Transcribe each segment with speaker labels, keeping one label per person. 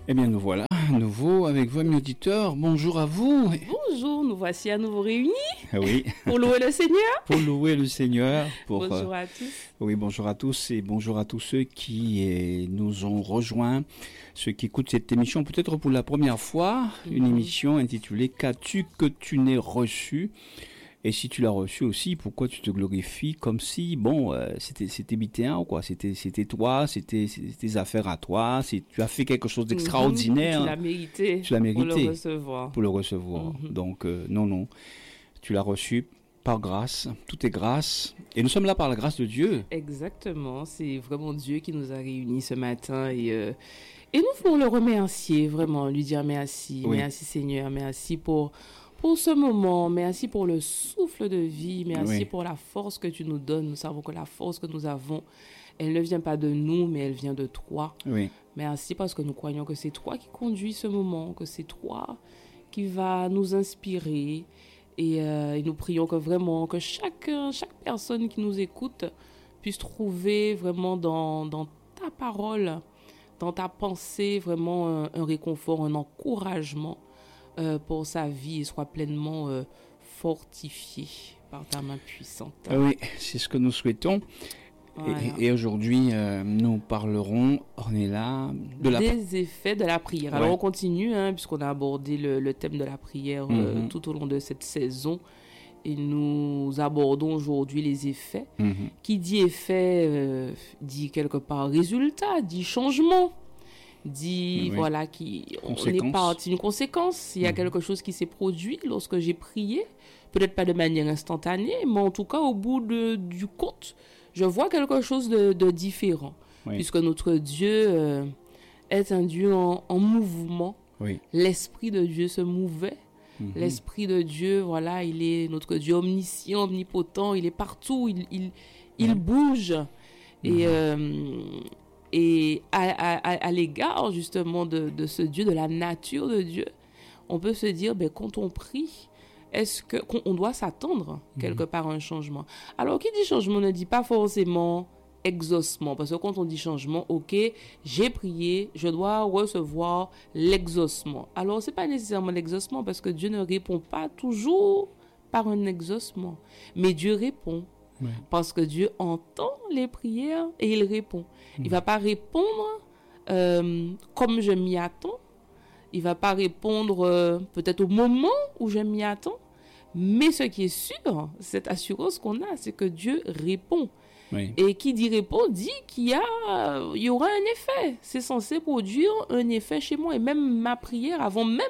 Speaker 1: Eh bien, nous voilà à nouveau avec vous, amis auditeurs. Bonjour à vous.
Speaker 2: Bonjour, nous voici à nouveau réunis.
Speaker 1: Oui.
Speaker 2: Pour louer le Seigneur.
Speaker 1: Pour louer le Seigneur.
Speaker 2: Bonjour à tous.
Speaker 1: Oui, bonjour à tous et bonjour à tous ceux qui nous ont rejoints, ceux qui écoutent cette émission peut-être pour la première fois, une émission intitulée « Qu'as-tu que tu n'aies reçu ?» Et si tu l'as reçu aussi, pourquoi tu te glorifies comme si, c'était bitéen ou quoi, c'était toi, c'était tes affaires à toi, tu as fait quelque chose d'extraordinaire.
Speaker 2: Tu l'as mérité. Pour le recevoir.
Speaker 1: Pour le recevoir. Donc, non, tu l'as reçu par grâce, tout est grâce. Et nous sommes là par la grâce de Dieu.
Speaker 2: Exactement, c'est vraiment Dieu qui nous a réunis ce matin et nous voulons le remercier, vraiment, lui dire merci. Oui. Merci Seigneur, merci pour ce moment, merci pour le souffle de vie, merci pour la force que tu nous donnes. Nous savons que la force que nous avons, elle ne vient pas de nous, mais elle vient de toi.
Speaker 1: Oui.
Speaker 2: Merci parce que nous croyons que c'est toi qui conduis ce moment, que c'est toi qui va nous inspirer. Et nous prions que vraiment, que chaque personne qui nous écoute puisse trouver vraiment dans ta parole, dans ta pensée, vraiment un réconfort, un encouragement pour sa vie et soit pleinement fortifié par ta main puissante.
Speaker 1: Oui, c'est ce que nous souhaitons. Voilà. Et aujourd'hui, nous parlerons, on est là,
Speaker 2: des effets de la prière. Ouais. Alors on continue, puisqu'on a abordé le thème de la prière tout au long de cette saison. Et nous abordons aujourd'hui les effets. Qui dit effet, dit quelque part résultat, dit changement. Dit, voilà, on est parti d'une conséquence. Il y a quelque chose qui s'est produit lorsque j'ai prié. Peut-être pas de manière instantanée, mais en tout cas, au bout du compte, je vois quelque chose de différent. Oui. Puisque notre Dieu est un Dieu en mouvement.
Speaker 1: Oui.
Speaker 2: L'Esprit de Dieu se mouvait. L'Esprit de Dieu, voilà, il est notre Dieu omniscient, omnipotent. Il est partout, il bouge. Et à l'égard justement de ce Dieu, de la nature de Dieu, on peut se dire, quand on prie, est-ce qu'on doit s'attendre quelque part à un changement? Alors, qui dit changement ne dit pas forcément exaucement. Parce que quand on dit changement, ok, j'ai prié, je dois recevoir l'exaucement. Alors, ce n'est pas nécessairement l'exaucement parce que Dieu ne répond pas toujours par un exaucement. Mais Dieu répond. Ouais. Parce que Dieu entend les prières et il répond. Il ne va pas répondre comme je m'y attends. Il ne va pas répondre peut-être au moment où je m'y attends. Mais ce qui est sûr, cette assurance qu'on a, c'est que Dieu répond.
Speaker 1: Oui.
Speaker 2: Et qui dit répond, dit qu'il y aura un effet. C'est censé produire un effet chez moi. Et même ma prière, avant même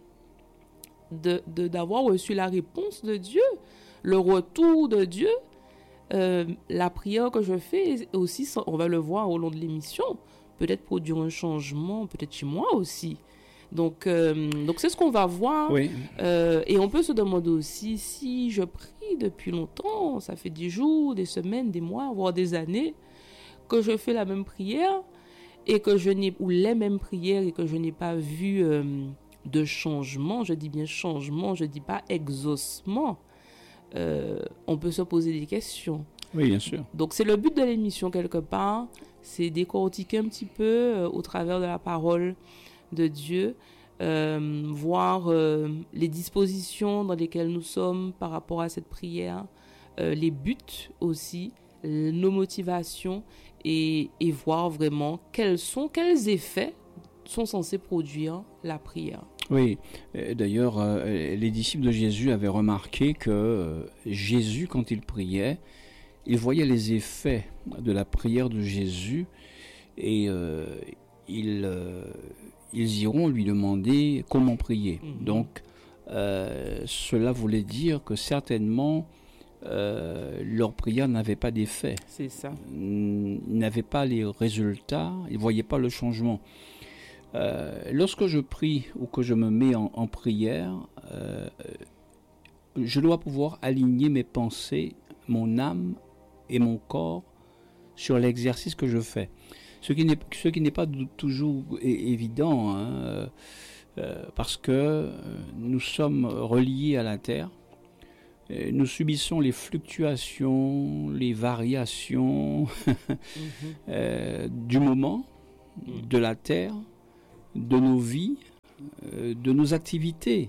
Speaker 2: d'avoir reçu la réponse de Dieu, le retour de Dieu, la prière que je fais aussi, on va le voir au long de l'émission, peut-être produire un changement, peut-être chez moi aussi. Donc c'est ce qu'on va voir.
Speaker 1: Oui.
Speaker 2: Et on peut se demander aussi si je prie depuis longtemps, ça fait des jours, des semaines, des mois, voire des années, que je fais la même prière et que ou les mêmes prières et que je n'ai pas vu de changement. Je dis bien changement, je dis pas exaucement. On peut se poser des questions.
Speaker 1: Oui, bien sûr.
Speaker 2: Donc, c'est le but de l'émission, quelque part. C'est décortiquer un petit peu au travers de la parole de Dieu, voir les dispositions dans lesquelles nous sommes par rapport à cette prière, les buts aussi, nos motivations et voir vraiment quels effets sont censés produire la prière.
Speaker 1: Oui, d'ailleurs, les disciples de Jésus avaient remarqué que Jésus, quand il priait, il voyait les effets de la prière de Jésus et ils iront lui demander comment prier. Donc, cela voulait dire que certainement, leur prière n'avait pas d'effet.
Speaker 2: C'est ça.
Speaker 1: Ils n'avaient pas les résultats, ils ne voyaient pas le changement. Lorsque je prie ou que je me mets en prière, je dois pouvoir aligner mes pensées, mon âme et mon corps sur l'exercice que je fais. Ce qui n'est pas toujours évident, parce que nous sommes reliés à la terre. Nous subissons les fluctuations, les variations du moment, de la terre, de nos vies, de nos activités.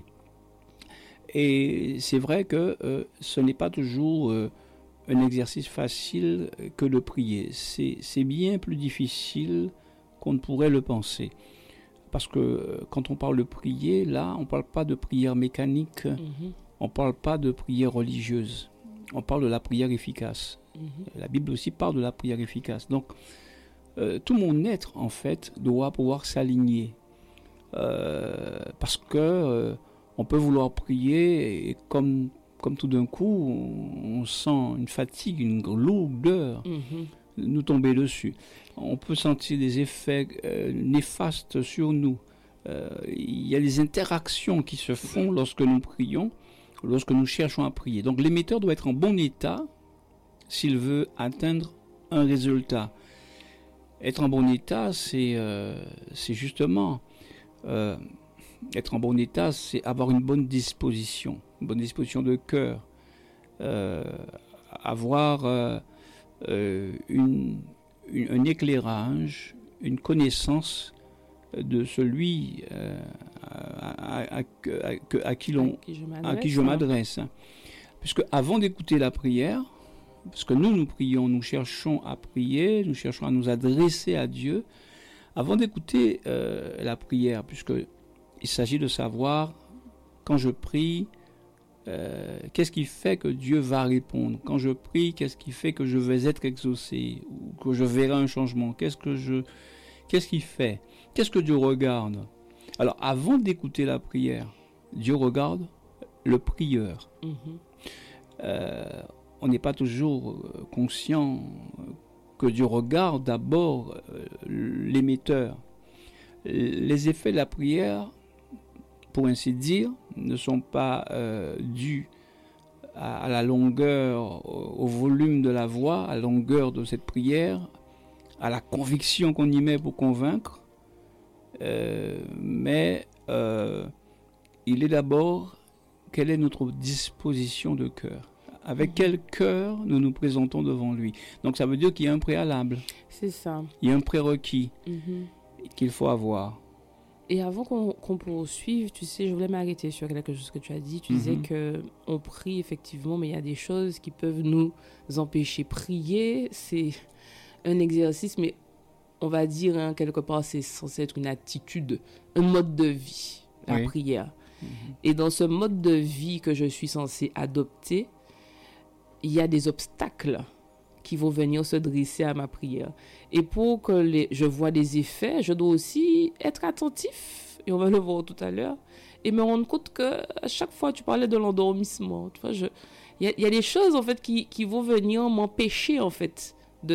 Speaker 1: Et c'est vrai que ce n'est pas toujours un exercice facile que de prier. C'est bien plus difficile qu'on ne pourrait le penser. Parce que quand on parle de prier, là, on ne parle pas de prière mécanique, on ne parle pas de prière religieuse, on parle de la prière efficace. La Bible aussi parle de la prière efficace. Donc, tout mon être, en fait, doit pouvoir s'aligner. Parce que on peut vouloir prier et comme tout d'un coup, on sent une fatigue, une lourdeur nous tomber dessus. On peut sentir des effets néfastes sur nous. Il y a des interactions qui se font lorsque nous prions, lorsque nous cherchons à prier. Donc l'émetteur doit être en bon état s'il veut atteindre un résultat. Être en bon état, c'est justement... être en bon état, c'est avoir une bonne disposition de cœur, avoir un éclairage, une connaissance de celui à qui je m'adresse. Puisque avant d'écouter la prière, parce que nous prions, nous cherchons à prier, nous cherchons à nous adresser à Dieu, avant d'écouter la prière, puisqu'il s'agit de savoir, quand je prie, qu'est-ce qui fait que Dieu va répondre? Quand je prie, qu'est-ce qui fait que je vais être exaucé ou que je verrai un changement? Qu'est-ce qui fait? Qu'est-ce que Dieu regarde? Alors, avant d'écouter la prière, Dieu regarde le prieur. On n'est pas toujours conscient que Dieu regarde d'abord l'émetteur. Les effets de la prière, pour ainsi dire, ne sont pas dus à la longueur, au volume de la voix, à la longueur de cette prière, à la conviction qu'on y met pour convaincre, mais il est d'abord quelle est notre disposition de cœur. Avec quel cœur nous nous présentons devant lui. Donc ça veut dire qu'il y a un préalable.
Speaker 2: C'est ça.
Speaker 1: Il y a un prérequis qu'il faut avoir.
Speaker 2: Et avant qu'on poursuive, tu sais, je voulais m'arrêter sur quelque chose que tu as dit. Tu disais qu'on prie effectivement, mais il y a des choses qui peuvent nous empêcher. Prier, c'est un exercice, mais on va dire, quelque part, c'est censé être une attitude, un mode de vie, la prière. Et dans ce mode de vie que je suis censé adopter, il y a des obstacles qui vont venir se dresser à ma prière. Et pour que je vois des effets, je dois aussi être attentif, et on va le voir tout à l'heure, et me rendre compte que à chaque fois, tu parlais de l'endormissement. Il y a des choses, en fait, qui vont venir m'empêcher, en fait,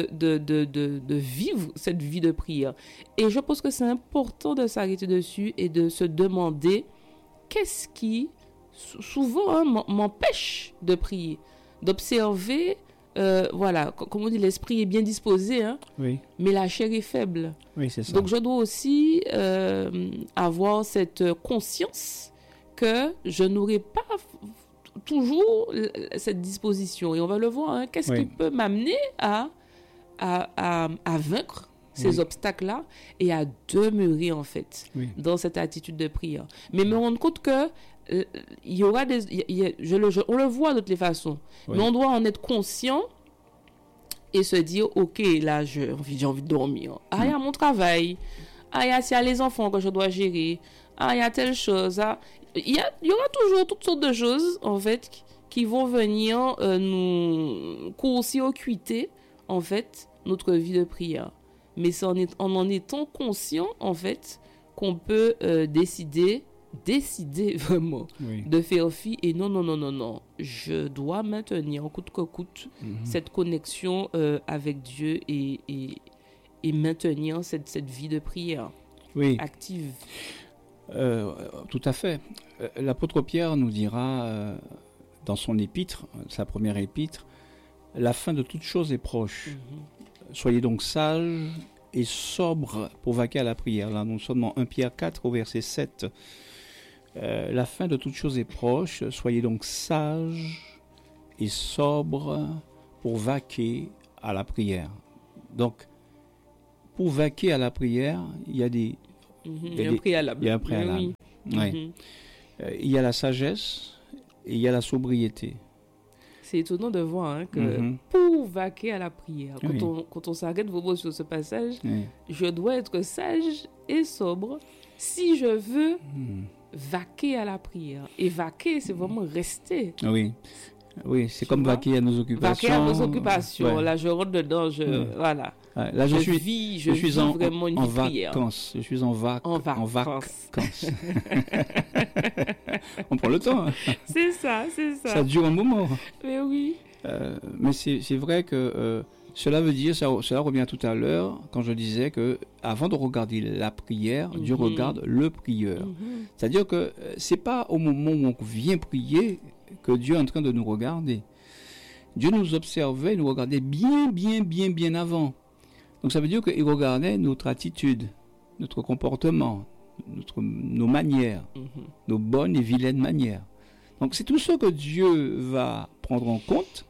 Speaker 2: de vivre cette vie de prière. Et je pense que c'est important de s'arrêter dessus et de se demander qu'est-ce qui, souvent, m'empêche de prier, d'observer, comme on dit, l'esprit est bien disposé, mais la chair est faible.
Speaker 1: Oui, c'est ça.
Speaker 2: Donc, je dois aussi avoir cette conscience que je n'aurai pas toujours cette disposition. Et on va le voir, qu'est-ce qui peut m'amener à vaincre ces obstacles-là et à demeurer, en fait, dans cette attitude de prière. Mais me rendre compte que il y aura on le voit de toutes les façons, mais on doit en être conscient et se dire, ok, là j'ai envie de dormir, il y a mon travail, il y a les enfants que je dois gérer, il y a telle chose, il y aura toujours toutes sortes de choses, en fait, qui vont venir nous court-circuiter, en fait, notre vie de prière. Mais c'est en étant conscient, en fait, qu'on peut décider vraiment de faire fi et non, je dois maintenir coûte que coûte cette connexion avec Dieu et maintenir cette vie de prière active.
Speaker 1: Tout à fait. L'apôtre Pierre nous dira dans son épître, sa première épître, la fin de toute chose est proche. Soyez donc sages et sobres pour vaquer à la prière. Là, nous sommes dans 1 Pierre 4 au verset 7. La fin de toute chose est proche. Soyez donc sages et sobres pour vaquer à la prière. Donc, pour vaquer à la prière, il y a des
Speaker 2: Il y a un préalable.
Speaker 1: Il y a un préalable.
Speaker 2: Oui.
Speaker 1: Oui. Il y a la sagesse et il y a la sobriété.
Speaker 2: C'est étonnant de voir que pour vaquer à la prière, quand on s'arrête vraiment sur ce passage, je dois être sage et sobre si je veux vaquer à la prière. Et vaquer, c'est vraiment rester.
Speaker 1: Oui, c'est comme vaquer à nos occupations.
Speaker 2: Vaquer à nos occupations. Là, je rentre dedans, voilà.
Speaker 1: Là, je suis
Speaker 2: vraiment une prière.
Speaker 1: Vacances. Je suis en vacances. On prend le temps.
Speaker 2: C'est ça.
Speaker 1: Ça dure un moment.
Speaker 2: Mais oui.
Speaker 1: Mais c'est vrai que cela veut dire, cela revient tout à l'heure, quand je disais que avant de regarder la prière, Dieu regarde le prieur. C'est-à-dire que c'est pas au moment où on vient prier que Dieu est en train de nous regarder. Dieu nous observait, nous regardait bien avant. Donc ça veut dire qu'il regardait notre attitude, notre comportement, nos manières, nos bonnes et vilaines manières. Donc c'est tout ça que Dieu va prendre en compte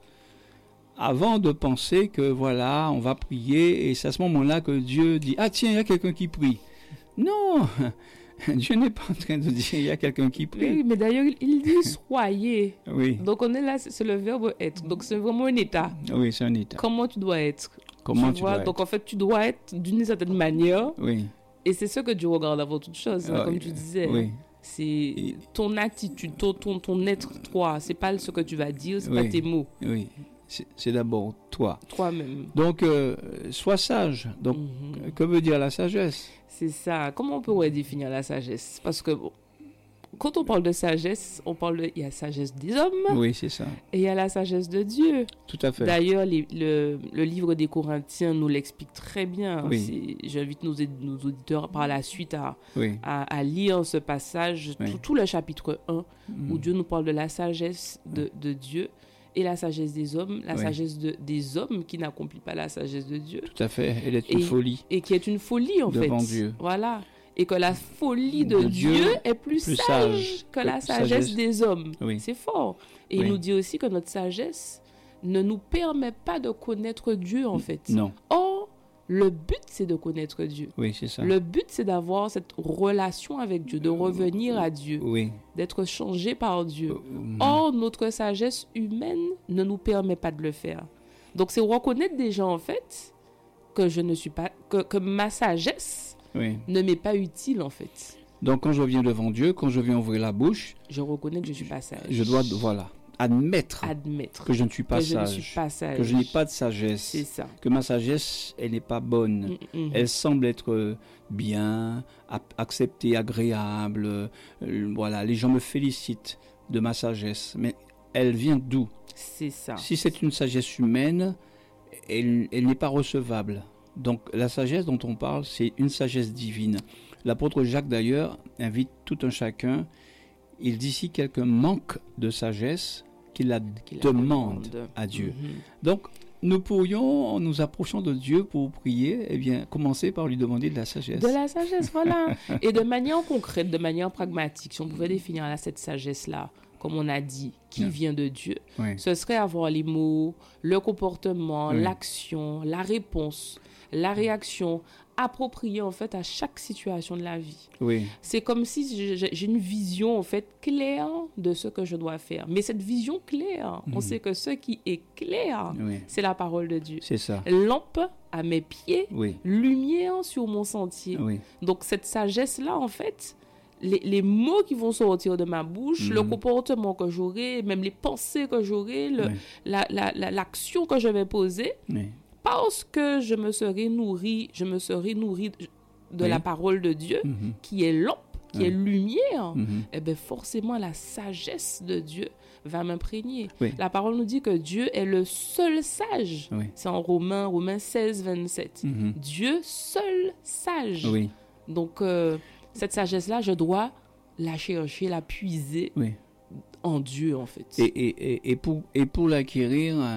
Speaker 1: avant de penser que voilà, on va prier et c'est à ce moment-là que Dieu dit « Ah tiens, il y a quelqu'un qui prie ». Non, Dieu n'est pas en train de dire il y a quelqu'un qui prie.
Speaker 2: Oui, mais d'ailleurs, il dit soyez.
Speaker 1: Oui.
Speaker 2: Donc on est là, c'est le verbe être. Donc c'est vraiment un état.
Speaker 1: Oui, c'est un état.
Speaker 2: Comment tu dois être.
Speaker 1: Comment tu dois
Speaker 2: Donc
Speaker 1: être.
Speaker 2: en fait, tu dois être d'une certaine manière.
Speaker 1: Oui.
Speaker 2: Et c'est ce que Dieu regarde avant toute chose, comme tu disais.
Speaker 1: Oui.
Speaker 2: C'est ton attitude, ton être, toi. C'est pas ce que tu vas dire, c'est pas tes mots.
Speaker 1: Oui. C'est d'abord toi.
Speaker 2: Toi-même.
Speaker 1: Donc, sois sage. Donc, que veut dire la sagesse?
Speaker 2: C'est ça. Comment on peut redéfinir la sagesse? Parce que quand on parle de sagesse, il y a la sagesse des hommes.
Speaker 1: Oui, c'est ça.
Speaker 2: Et il y a la sagesse de Dieu.
Speaker 1: Tout à fait.
Speaker 2: D'ailleurs, le livre des Corinthiens nous l'explique très bien.
Speaker 1: Oui.
Speaker 2: J'invite nos auditeurs par la suite
Speaker 1: oui.
Speaker 2: à lire ce passage, tout le chapitre 1, où Dieu nous parle de la sagesse de Dieu. Et la sagesse des hommes, sagesse des hommes qui n'accomplit pas la sagesse de Dieu.
Speaker 1: Tout à fait, elle est une folie.
Speaker 2: Et qui est une folie, en fait.
Speaker 1: Devant Dieu.
Speaker 2: Voilà. Et que la folie de Dieu est plus sage que la sagesse des hommes.
Speaker 1: Oui.
Speaker 2: C'est fort. Et il nous dit aussi que notre sagesse ne nous permet pas de connaître Dieu, en fait.
Speaker 1: Non.
Speaker 2: Or, le but, c'est de connaître Dieu.
Speaker 1: Oui, c'est ça.
Speaker 2: Le but, c'est d'avoir cette relation avec Dieu, de revenir à Dieu, d'être changé par Dieu. Or, notre sagesse humaine ne nous permet pas de le faire. Donc, c'est reconnaître déjà, en fait, que je ne suis pas, que ma sagesse ne m'est pas utile, en fait.
Speaker 1: Donc, quand je viens devant Dieu, quand je viens ouvrir la bouche,
Speaker 2: je reconnais que je ne suis pas sage.
Speaker 1: Je dois, admettre que je ne suis pas sage, que je n'ai pas de sagesse,
Speaker 2: c'est ça.
Speaker 1: Que ma sagesse, elle n'est pas bonne. Elle semble être bien, acceptée, agréable. Voilà, les gens me félicitent de ma sagesse, mais elle vient d'où?
Speaker 2: C'est ça.
Speaker 1: Si c'est une sagesse humaine, elle n'est pas recevable. Donc la sagesse dont on parle, c'est une sagesse divine. L'apôtre Jacques, d'ailleurs, invite tout un chacun. Il dit si quelqu'un manque de sagesse, qu'il la demande à Dieu. Donc, nous pourrions, en nous approchant de Dieu pour prier, commencer par lui demander de la sagesse.
Speaker 2: De la sagesse, voilà. Et de manière concrète, de manière pragmatique, si on pouvait définir cette sagesse-là, comme on a dit, qui vient de Dieu, ce serait avoir les mots, le comportement, l'action, la réponse, la réaction appropriée en fait à chaque situation de la vie. C'est comme si j'ai une vision en fait claire de ce que je dois faire. Mais cette vision claire, on sait que ce qui est clair, c'est la parole de Dieu.
Speaker 1: C'est ça.
Speaker 2: Lampe à mes pieds, lumière sur mon sentier. Donc cette sagesse-là en fait, les mots qui vont sortir de ma bouche, le comportement que j'aurai, même les pensées que j'aurai, l'action que je vais poser, parce que je me serai nourri de la parole de Dieu, qui est lampe, qui est lumière, et bien forcément la sagesse de Dieu va m'imprégner. La parole nous dit que Dieu est le seul sage. C'est en Romains 16, 27. Dieu seul sage. Donc, cette sagesse-là, je dois la chercher, la puiser en Dieu, en fait.
Speaker 1: Et pour l'acquérir,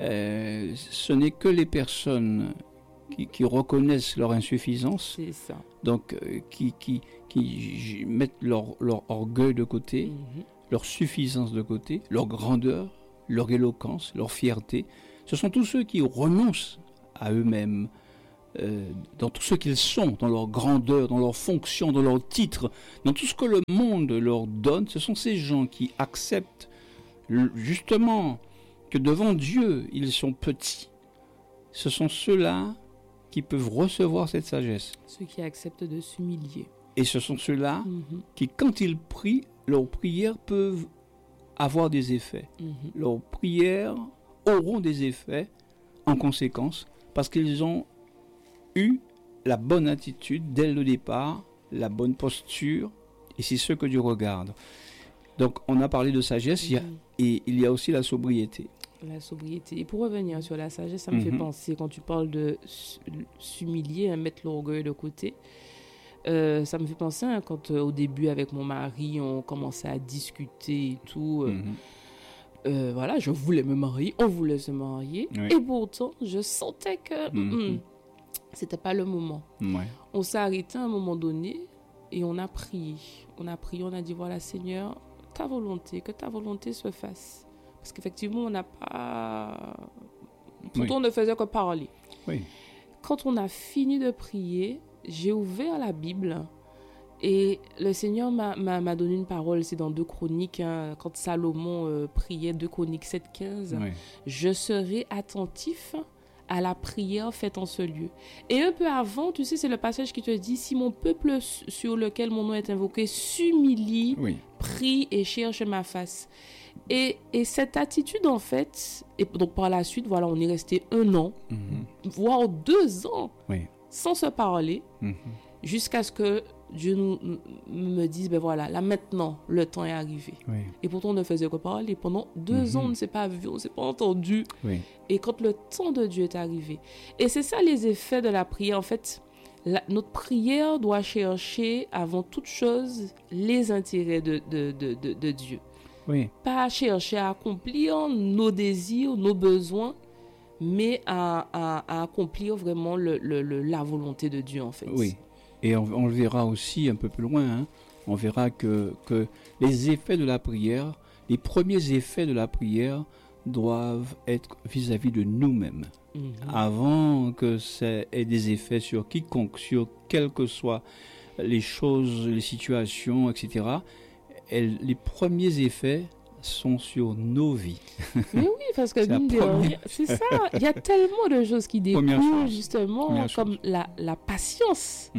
Speaker 1: ce n'est que les personnes qui reconnaissent leur insuffisance,
Speaker 2: c'est ça.
Speaker 1: Donc qui mettent leur orgueil de côté, leur suffisance de côté, leur grandeur, leur éloquence, leur fierté. Ce sont tous ceux qui renoncent à eux-mêmes dans tout ce qu'ils sont, dans leur grandeur, dans leur fonction, dans leur titre, dans tout ce que le monde leur donne, ce sont ces gens qui acceptent justement que devant Dieu, ils sont petits. Ce sont ceux-là qui peuvent recevoir cette sagesse.
Speaker 2: Ceux qui acceptent de s'humilier.
Speaker 1: Et ce sont ceux-là qui, quand ils prient, leurs prières peuvent avoir des effets. Leurs prières auront des effets en conséquence, parce qu'ils ont eu la bonne attitude dès le départ, la bonne posture, et c'est ce que Dieu regarde. Donc, on a parlé de sagesse, et il y a aussi la sobriété.
Speaker 2: La sobriété. Et pour revenir sur la sagesse, ça me fait penser, quand tu parles de s'humilier, mettre l'orgueil de côté, ça me fait penser quand au début, avec mon mari, on commençait à discuter et tout. Voilà, je voulais me marier, on voulait se marier, et pourtant, je sentais que c'était pas le moment. On s'est arrêté à un moment donné et on a prié. On a dit, voilà, Seigneur, ta volonté, que ta volonté se fasse. Parce qu'effectivement, on n'a pas... Pourtant, on ne faisait que parler. Quand on a fini de prier, j'ai ouvert la Bible et le Seigneur m'a donné une parole. C'est dans 2 Chroniques, quand Salomon priait, 2 Chroniques 7-15. Je serai attentif à la prière faite en ce lieu. Et un peu avant, tu sais, c'est le passage qui te dit, si mon peuple sur lequel mon nom est invoqué s'humilie, prie et cherche ma face. Et cette attitude, en fait, et donc par la suite, voilà, on est resté 1 an, voire 2 ans, sans se parler, jusqu'à ce que Dieu me dise, ben voilà, là maintenant, le temps est arrivé. Et pourtant, on ne faisait que parler. Pendant 2 ans, on ne s'est pas vu, on ne s'est pas entendu. Et quand le temps de Dieu est arrivé. Et c'est ça les effets de la prière. En fait, notre prière doit chercher, avant toute chose, les intérêts de Dieu. Pas chercher à accomplir nos désirs, nos besoins, mais à accomplir vraiment la volonté de Dieu, en fait.
Speaker 1: Et on le verra aussi un peu plus loin. On verra que les effets de la prière, les premiers effets de la prière doivent être vis-à-vis de nous-mêmes. Avant que ça ait des effets sur quiconque, sur quelles que soient les choses, les situations, etc., les premiers effets sont sur nos vies.
Speaker 2: Mais oui, parce que c'est ça. Il y a tellement de choses qui découlent justement, comme la patience.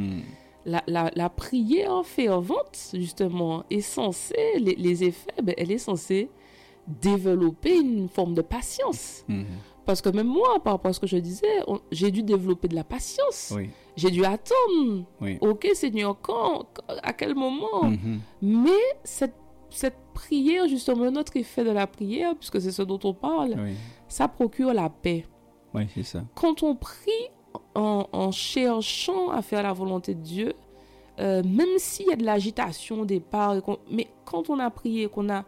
Speaker 2: La prière fervente, justement, est censée, les effets, elle est censée développer une forme de patience. Parce que même moi, par rapport à ce que je disais, j'ai dû développer de la patience. J'ai dû attendre. Ok, Seigneur, quand, à quel moment? Mais cette prière, justement, notre effet de la prière, puisque c'est ce dont on parle, ça procure la paix.
Speaker 1: C'est ça.
Speaker 2: Quand on prie en cherchant à faire la volonté de Dieu, même s'il y a de l'agitation au départ, mais quand on a prié,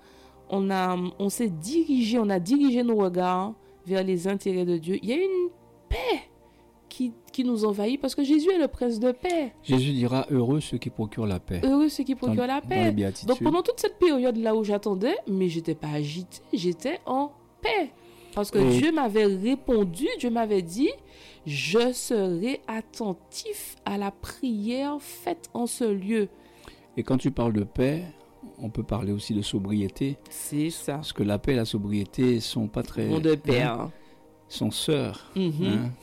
Speaker 2: on s'est dirigé, on a dirigé nos regards vers les intérêts de Dieu, il y a une paix qui nous envahit, parce que Jésus est le prince de paix.
Speaker 1: Jésus dira, heureux ceux qui procurent la paix.
Speaker 2: Heureux ceux qui procurent la paix. Donc pendant toute cette période-là où j'attendais, mais je n'étais pas agitée, j'étais en paix. Parce que Dieu m'avait répondu, Dieu m'avait dit, je serai attentif à la prière faite en ce lieu.
Speaker 1: Et quand tu parles de paix, on peut parler aussi de sobriété.
Speaker 2: C'est ça.
Speaker 1: Parce que la paix et la sobriété sont pas très...
Speaker 2: Mon de pair.
Speaker 1: Sont sœurs.
Speaker 2: Et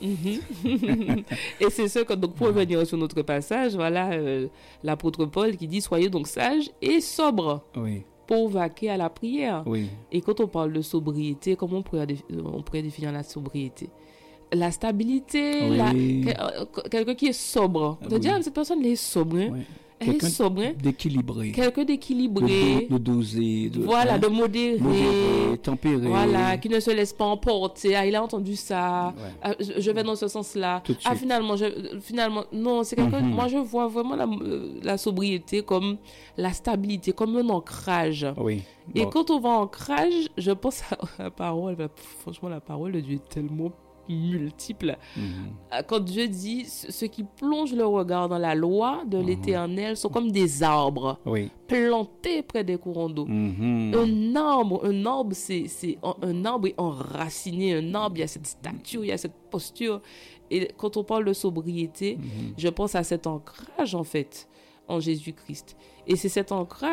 Speaker 2: c'est ce que, donc pour revenir sur notre passage, voilà l'apôtre Paul qui dit, soyez donc sages et sobres. Pour vaquer à la prière. Et quand on parle de sobriété, comment on pourrait définir la sobriété? La stabilité, quelqu'un qui est sobre. On dit, cette personne elle est sobre. Elle est sobre.
Speaker 1: D'équilibré.
Speaker 2: Quelqu'un d'équilibré.
Speaker 1: De dosé.
Speaker 2: Voilà, de modéré.
Speaker 1: Tempéré.
Speaker 2: Voilà, qui ne se laisse pas emporter. Ah, il a entendu ça. Ah, je vais dans ce sens-là. Ah, finalement, non, c'est quelqu'un... Moi, je vois vraiment la sobriété comme la stabilité, comme un ancrage. Et quand on va en ancrage, je pense à la parole. Franchement, la parole de Dieu est tellement multiples. Quand Dieu dit, ceux qui plongent le regard dans la loi de l'Éternel sont comme des arbres plantés près des courants d'eau. Un arbre, c'est un arbre est enraciné. Un arbre, il y a cette stature, il y a cette posture. Et quand on parle de sobriété, je pense à cet ancrage, en fait, en Jésus-Christ. Et c'est cet ancrage